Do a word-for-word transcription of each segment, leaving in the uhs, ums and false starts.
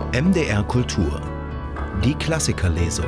M D R Kultur. Die Klassikerlesung.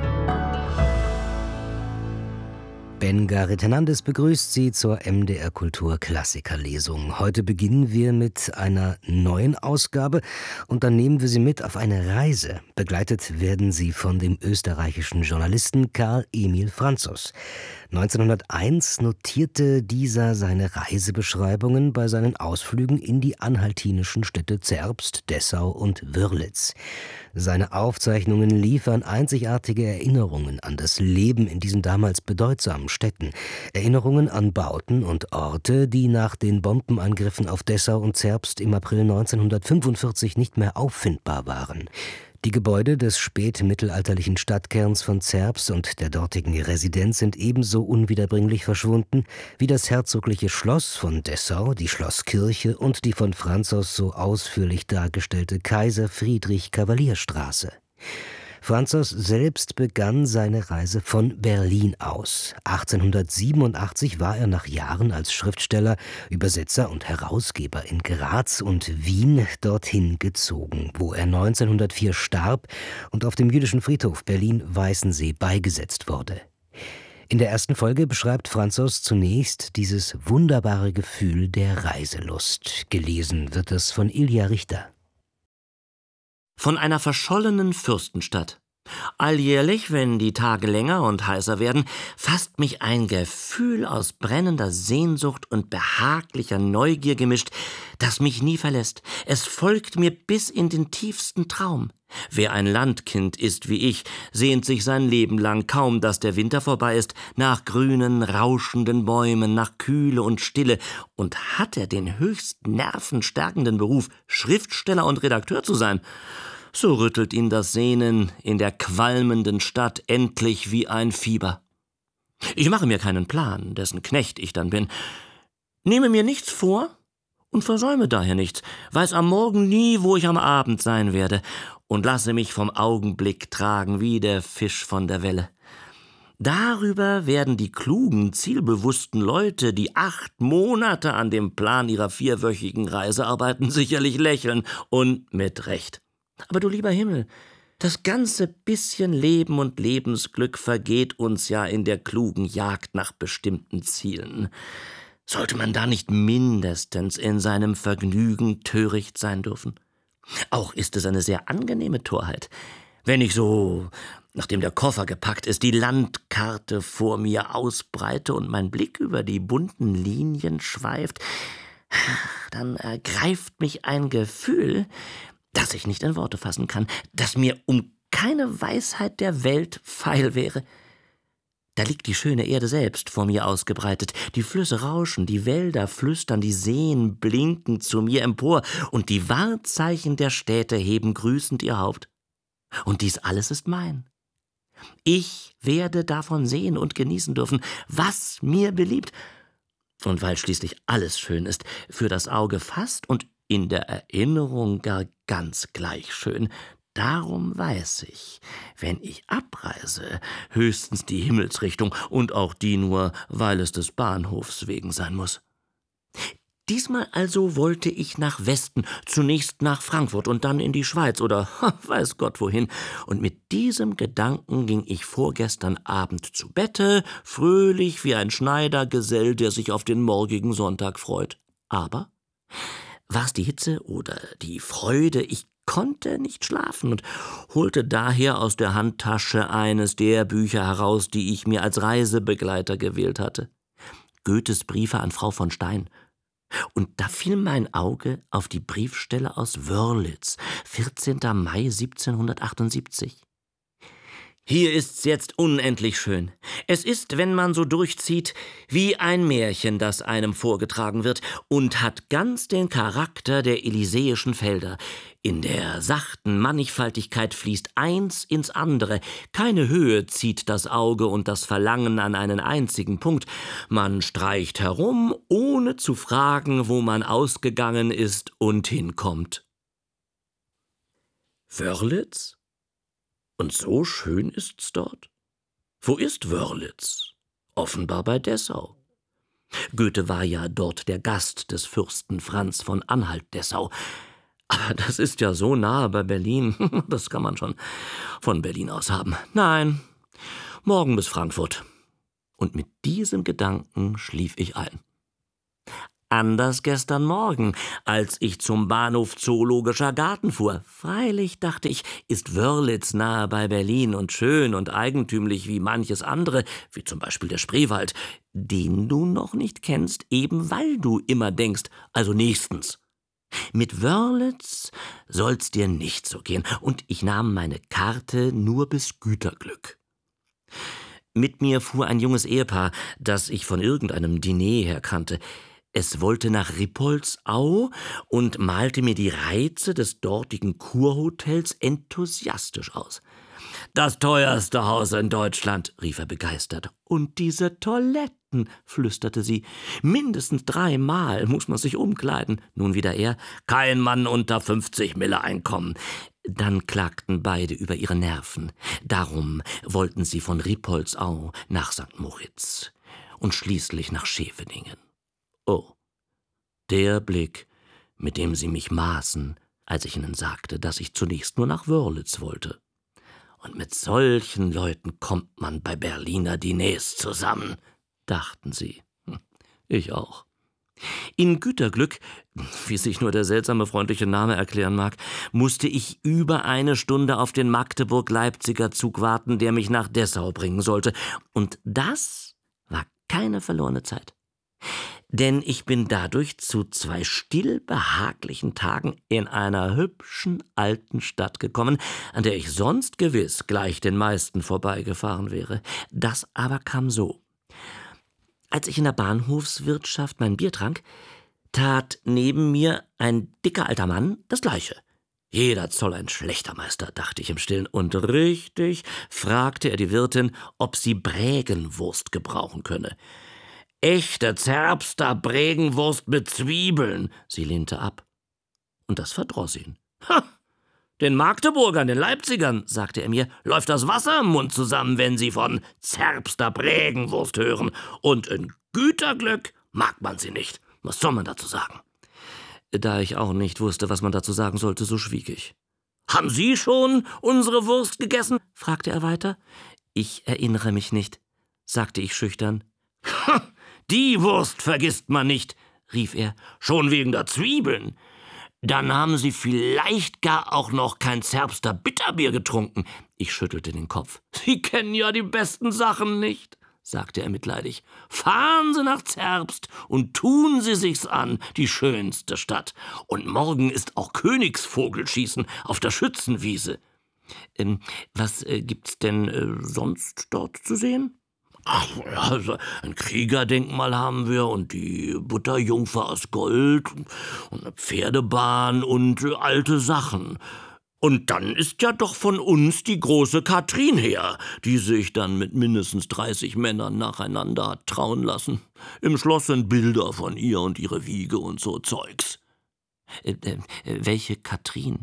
Ben Garrit Hernandez begrüßt Sie zur M D R Kultur Klassikerlesung. Heute beginnen wir mit einer neuen Ausgabe und dann nehmen wir Sie mit auf eine Reise. Begleitet werden Sie von dem österreichischen Journalisten Karl Emil Franzos. neunzehnhunderteins notierte dieser seine Reisebeschreibungen bei seinen Ausflügen in die anhaltinischen Städte Zerbst, Dessau und Wörlitz. Seine Aufzeichnungen liefern einzigartige Erinnerungen an das Leben in diesen damals bedeutsamen Städten. Erinnerungen an Bauten und Orte, die nach den Bombenangriffen auf Dessau und Zerbst im April neunzehnhundertfünfundvierzig nicht mehr auffindbar waren. Die Gebäude des spätmittelalterlichen Stadtkerns von Zerbst und der dortigen Residenz sind ebenso unwiederbringlich verschwunden wie das herzogliche Schloss von Dessau, die Schlosskirche und die von Franzos so ausführlich dargestellte Kaiser-Friedrich-Cavalier-Straße. Franzos selbst begann seine Reise von Berlin aus. achtzehnhundertsiebenundachtzig war er nach Jahren als Schriftsteller, Übersetzer und Herausgeber in Graz und Wien dorthin gezogen, wo er neunzehnhundertvier starb und auf dem jüdischen Friedhof Berlin-Weißensee beigesetzt wurde. In der ersten Folge beschreibt Franzos zunächst dieses wunderbare Gefühl der Reiselust. Gelesen wird es von Ilja Richter. Von einer verschollenen Fürstenstadt. Alljährlich, wenn die Tage länger und heißer werden, fasst mich ein Gefühl aus brennender Sehnsucht und behaglicher Neugier gemischt, das mich nie verlässt. Es folgt mir bis in den tiefsten Traum. Wer ein Landkind ist wie ich, sehnt sich sein Leben lang, kaum dass der Winter vorbei ist, nach grünen, rauschenden Bäumen, nach Kühle und Stille. Und hat er den höchst nervenstärkenden Beruf, Schriftsteller und Redakteur zu sein, so rüttelt ihn das Sehnen in der qualmenden Stadt endlich wie ein Fieber. Ich mache mir keinen Plan, dessen Knecht ich dann bin, nehme mir nichts vor und versäume daher nichts, weiß am Morgen nie, wo ich am Abend sein werde, und lasse mich vom Augenblick tragen wie der Fisch von der Welle. Darüber werden die klugen, zielbewussten Leute, die acht Monate an dem Plan ihrer vierwöchigen Reise arbeiten, sicherlich lächeln, und mit Recht. Aber du lieber Himmel, das ganze bisschen Leben und Lebensglück vergeht uns ja in der klugen Jagd nach bestimmten Zielen. Sollte man da nicht mindestens in seinem Vergnügen töricht sein dürfen? Auch ist es eine sehr angenehme Torheit, wenn ich so, nachdem der Koffer gepackt ist, die Landkarte vor mir ausbreite und mein Blick über die bunten Linien schweift, dann ergreift mich ein Gefühl, das ich nicht in Worte fassen kann, das mir um keine Weisheit der Welt feil wäre. Da liegt die schöne Erde selbst vor mir ausgebreitet, die Flüsse rauschen, die Wälder flüstern, die Seen blinken zu mir empor, und die Wahrzeichen der Städte heben grüßend ihr Haupt. Und dies alles ist mein. Ich werde davon sehen und genießen dürfen, was mir beliebt. Und weil schließlich alles schön ist, für das Auge fast und in der Erinnerung gar ganz gleich schön, darum weiß ich, wenn ich abreise, höchstens die Himmelsrichtung, und auch die nur, weil es des Bahnhofs wegen sein muss. Diesmal also wollte ich nach Westen, zunächst nach Frankfurt und dann in die Schweiz oder weiß Gott wohin. Und mit diesem Gedanken ging ich vorgestern Abend zu Bette, fröhlich wie ein Schneidergesell, der sich auf den morgigen Sonntag freut. Aber war's die Hitze oder die Freude, ich konnte nicht schlafen und holte daher aus der Handtasche eines der Bücher heraus, die ich mir als Reisebegleiter gewählt hatte. Goethes Briefe an Frau von Stein. Und da fiel mein Auge auf die Briefstelle aus Wörlitz, vierzehnter Mai siebzehnhundertachtundsiebzig. Hier ist's jetzt unendlich schön. Es ist, wenn man so durchzieht, wie ein Märchen, das einem vorgetragen wird, und hat ganz den Charakter der elysäischen Felder. In der sachten Mannigfaltigkeit fließt eins ins andere. Keine Höhe zieht das Auge und das Verlangen an einen einzigen Punkt. Man streicht herum, ohne zu fragen, wo man ausgegangen ist und hinkommt. Wörlitz? Und so schön ist's dort? Wo ist Wörlitz? Offenbar bei Dessau. Goethe war ja dort der Gast des Fürsten Franz von Anhalt-Dessau. Aber das ist ja so nahe bei Berlin. Das kann man schon von Berlin aus haben. Nein, morgen bis Frankfurt. Und mit diesem Gedanken schlief ich ein. Anders gestern Morgen, als ich zum Bahnhof Zoologischer Garten fuhr. Freilich, dachte ich, ist Wörlitz nahe bei Berlin und schön und eigentümlich wie manches andere, wie zum Beispiel der Spreewald, den du noch nicht kennst, eben weil du immer denkst, also nächstens. Mit Wörlitz soll's dir nicht so gehen, und ich nahm meine Karte nur bis Güterglück. Mit mir fuhr ein junges Ehepaar, das ich von irgendeinem Diner her kannte. Es wollte nach Rippoldsau und malte mir die Reize des dortigen Kurhotels enthusiastisch aus. »Das teuerste Haus in Deutschland«, rief er begeistert. »Und diese Toiletten«, flüsterte sie. »Mindestens dreimal muss man sich umkleiden.« Nun wieder er. »Kein Mann unter fünfzig Mille Einkommen.« Dann klagten beide über ihre Nerven. Darum wollten sie von Rippoldsau nach Sankt Moritz und schließlich nach Scheveningen. Oh, der Blick, mit dem sie mich maßen, als ich ihnen sagte, dass ich zunächst nur nach Wörlitz wollte. Und mit solchen Leuten kommt man bei Berliner Diners zusammen, dachten sie. Ich auch. In Güterglück, wie sich nur der seltsame freundliche Name erklären mag, musste ich über eine Stunde auf den Magdeburg-Leipziger Zug warten, der mich nach Dessau bringen sollte. Und das war keine verlorene Zeit. Denn ich bin dadurch zu zwei still behaglichen Tagen in einer hübschen alten Stadt gekommen, an der ich sonst gewiss gleich den meisten vorbeigefahren wäre. Das aber kam so. Als ich in der Bahnhofswirtschaft mein Bier trank, tat neben mir ein dicker alter Mann das Gleiche. Jeder Zoll ein schlechter Meister, dachte ich im Stillen. Und richtig fragte er die Wirtin, ob sie Brägenwurst gebrauchen könne. »Echte Zerbster Brägenwurst mit Zwiebeln«, sie lehnte ab. Und das verdross ihn. »Ha! Den Magdeburgern, den Leipzigern«, sagte er mir, »läuft das Wasser im Mund zusammen, wenn sie von Zerbster Brägenwurst hören. Und in Güterglück mag man sie nicht. Was soll man dazu sagen?« Da ich auch nicht wusste, was man dazu sagen sollte, so schwieg ich. »Haben Sie schon unsere Wurst gegessen?« fragte er weiter. »Ich erinnere mich nicht«, sagte ich schüchtern. »Ha! Die Wurst vergisst man nicht«, rief er, »schon wegen der Zwiebeln. Dann haben Sie vielleicht gar auch noch kein Zerbster Bitterbier getrunken.« Ich schüttelte den Kopf. »Sie kennen ja die besten Sachen nicht«, sagte er mitleidig. »Fahren Sie nach Zerbst und tun Sie sich's an, die schönste Stadt. Und morgen ist auch Königsvogelschießen auf der Schützenwiese.« Ähm, was äh, gibt's denn äh, sonst dort zu sehen?« »Ach, also ein Kriegerdenkmal haben wir und die Butterjungfer aus Gold und eine Pferdebahn und äh, alte Sachen. Und dann ist ja doch von uns die große Katrin her, die sich dann mit mindestens dreißig Männern nacheinander hat trauen lassen. Im Schloss sind Bilder von ihr und ihre Wiege und so Zeugs.« Äh, äh, welche Katrin?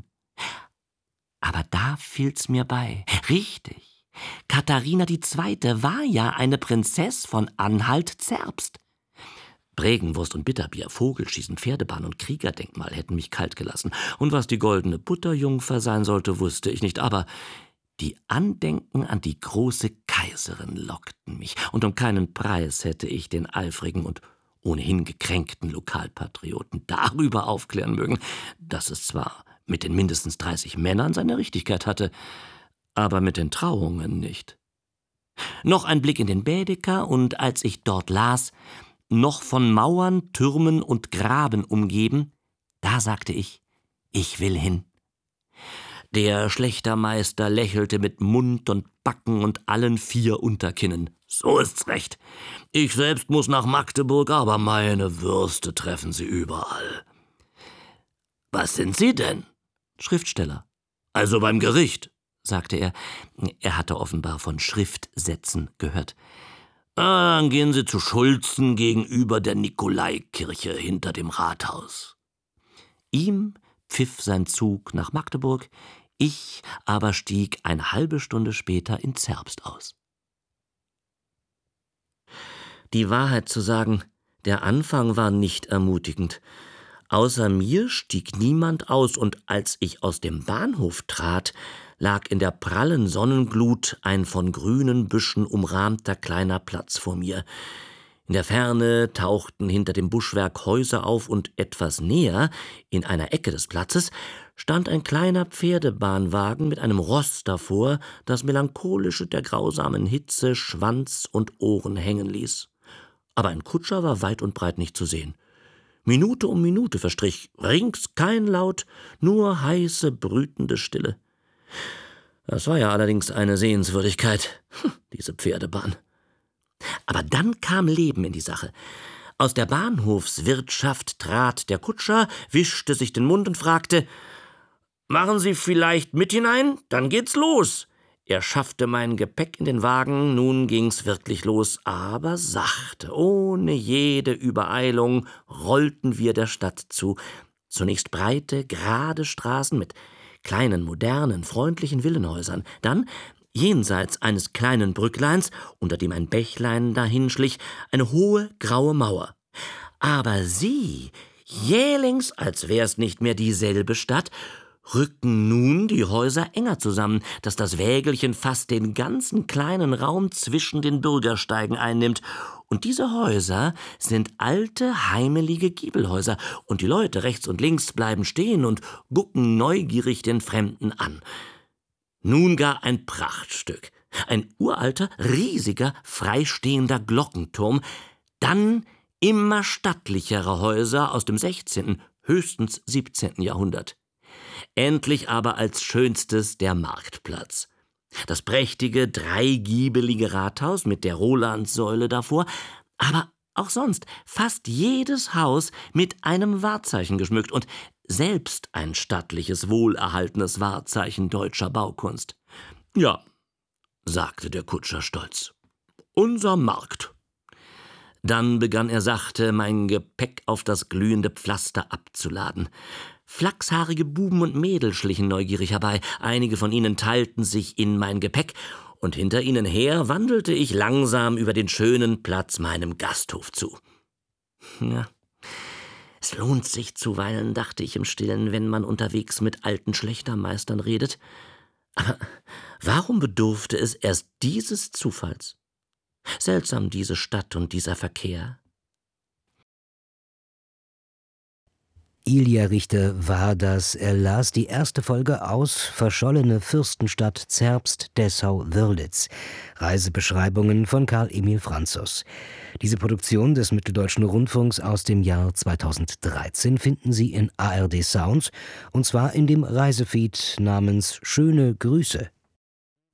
Aber da fiel's mir bei. Richtig. Katharina die Zweite war ja eine Prinzess von Anhalt-Zerbst. Brägenwurst und Bitterbier, Vogelschießen, Pferdebahn und Kriegerdenkmal hätten mich kalt gelassen. Und was die goldene Butterjungfer sein sollte, wusste ich nicht. Aber die Andenken an die große Kaiserin lockten mich. Und um keinen Preis hätte ich den eifrigen und ohnehin gekränkten Lokalpatrioten darüber aufklären mögen, dass es zwar mit den mindestens dreißig Männern seine Richtigkeit hatte, aber mit den Trauungen nicht. Noch ein Blick in den Baedeker, und als ich dort las, noch von Mauern, Türmen und Graben umgeben, da sagte ich, ich will hin. Der Schlächtermeister lächelte mit Mund und Backen und allen vier Unterkinnen. »So ist's recht. Ich selbst muss nach Magdeburg, aber meine Würste treffen Sie überall.« »Was sind Sie denn?« »Schriftsteller.« »Also beim Gericht«, sagte er. Er hatte offenbar von Schriftsätzen gehört. »Ah, dann gehen Sie zu Schulzen gegenüber der Nikolaikirche hinter dem Rathaus.« Ihm pfiff sein Zug nach Magdeburg, ich aber stieg eine halbe Stunde später in Zerbst aus. Die Wahrheit zu sagen, der Anfang war nicht ermutigend. Außer mir stieg niemand aus, und als ich aus dem Bahnhof trat, lag in der prallen Sonnenglut ein von grünen Büschen umrahmter kleiner Platz vor mir. In der Ferne tauchten hinter dem Buschwerk Häuser auf, und etwas näher, in einer Ecke des Platzes, stand ein kleiner Pferdebahnwagen mit einem Ross davor, das melancholische der grausamen Hitze Schwanz und Ohren hängen ließ. Aber ein Kutscher war weit und breit nicht zu sehen. Minute um Minute verstrich, rings kein Laut, nur heiße, brütende Stille. Das war ja allerdings eine Sehenswürdigkeit, diese Pferdebahn. Aber dann kam Leben in die Sache. Aus der Bahnhofswirtschaft trat der Kutscher, wischte sich den Mund und fragte: »Machen Sie vielleicht mit hinein? Dann geht's los.« Er schaffte mein Gepäck in den Wagen, nun ging's wirklich los, aber sachte, ohne jede Übereilung, rollten wir der Stadt zu. Zunächst breite, gerade Straßen mit kleinen, modernen, freundlichen Villenhäusern, dann jenseits eines kleinen Brückleins, unter dem ein Bächlein dahinschlich, eine hohe, graue Mauer. Aber sie, jählings, als wär's nicht mehr dieselbe Stadt, rücken nun die Häuser enger zusammen, dass das Wägelchen fast den ganzen kleinen Raum zwischen den Bürgersteigen einnimmt. Und diese Häuser sind alte, heimelige Giebelhäuser, und die Leute rechts und links bleiben stehen und gucken neugierig den Fremden an. Nun gar ein Prachtstück, ein uralter, riesiger, freistehender Glockenturm, dann immer stattlichere Häuser aus dem sechzehnten, höchstens siebzehnten Jahrhundert. Endlich aber als schönstes der Marktplatz. Das prächtige, dreigiebelige Rathaus mit der Rolandssäule davor, aber auch sonst fast jedes Haus mit einem Wahrzeichen geschmückt und selbst ein stattliches, wohlerhaltenes Wahrzeichen deutscher Baukunst. »Ja«, sagte der Kutscher stolz, »unser Markt.« Dann begann er sachte, mein Gepäck auf das glühende Pflaster abzuladen. Flachshaarige Buben und Mädel schlichen neugierig herbei, einige von ihnen teilten sich in mein Gepäck, und hinter ihnen her wandelte ich langsam über den schönen Platz meinem Gasthof zu. Ja, es lohnt sich zuweilen, dachte ich im Stillen, wenn man unterwegs mit alten Schlächtermeistern redet. Aber warum bedurfte es erst dieses Zufalls? Seltsam diese Stadt und dieser Verkehr. Ilja Richter war das. Er las die erste Folge aus Verschollene Fürstenstadt Zerbst, Dessau, Wörlitz. Reisebeschreibungen von Karl Emil Franzos. Diese Produktion des Mitteldeutschen Rundfunks aus dem Jahr zweitausenddreizehn finden Sie in A R D Sounds, und zwar in dem Reisefeed namens Schöne Grüße.